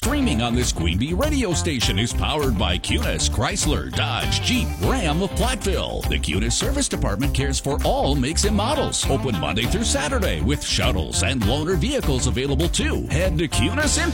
streaming on this Queen Bee radio station is powered by Cunis, Chrysler, Dodge, Jeep, Ram of Platteville. The Cunis Service Department cares for all makes and models. Open Monday through Saturday with shuttles and loaner vehicles available too. Head to Cunis in